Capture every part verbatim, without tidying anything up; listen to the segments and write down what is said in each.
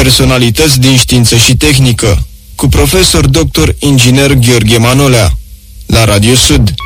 Personalități din știință și tehnică, cu profesor doctor inginer Gheorghe Manolea, la Radio Sud.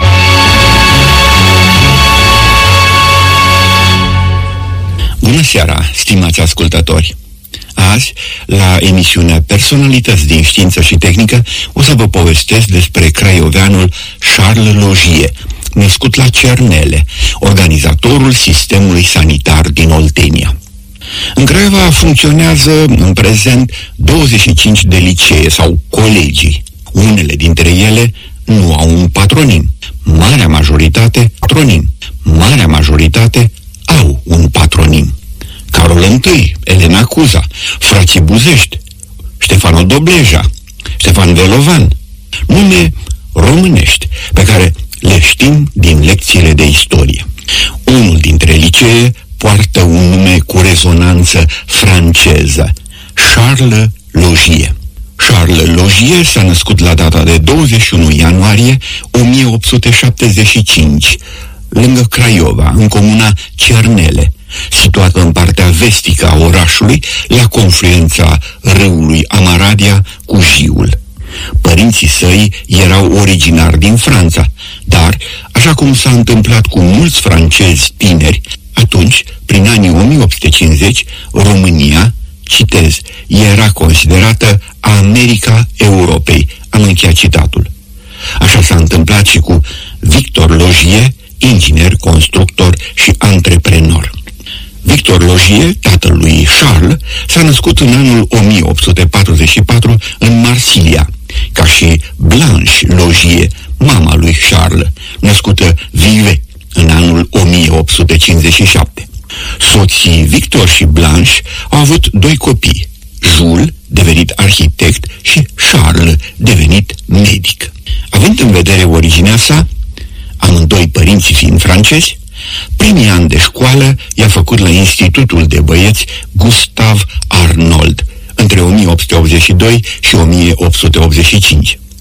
Bună seara, stimați ascultători! Azi, la emisiunea Personalități din știință și tehnică, o să vă povestesc despre craioveanul Charles Logier, născut la Cernele, organizatorul sistemului sanitar din Oltenia. În Craiova funcționează în prezent douăzeci și cinci de licee sau colegii. Unele dintre ele nu au un patronim. Marea majoritate, patronim. Marea majoritate au un patronim. Carol I, Elena Cuza, frații Buzești, Ștefan Dobleja, Ștefan Velovan, nume românești pe care le știm din lecțiile de istorie. Unul dintre licee poartă un nume cu rezonanță franceză, Charles Logier. Charles Logier s-a născut la data de douăzeci și unu ianuarie o mie opt sute șaptezeci și cinci, lângă Craiova, în comuna Cernele, situată în partea vestică a orașului, la confluența râului Amaradia cu Jiul. Părinții săi erau originari din Franța, dar, așa cum s-a întâmplat cu mulți francezi tineri, atunci, prin anii o mie opt sute cincizeci, România, citez, era considerată America Europei. Am încheiat citatul. Așa s-a întâmplat și cu Victor Logier, inginer, constructor și antreprenor. Victor Logier, tatăl lui Charles, s-a născut în anul o mie opt sute patruzeci și patru în Marsilia, ca și Blanche Logier, mama lui Charles, născută Vive în anul o mie opt sute cincizeci și șapte. Soții Victor și Blanche au avut doi copii, Jules, devenit arhitect, și Charles, devenit medic. Având în vedere originea sa, amândoi părinții fiind francezi, primii ani de școală i-a făcut la Institutul de Băieți Gustave Arnold, între o mie opt sute optzeci și doi și o mie opt sute optzeci și cinci.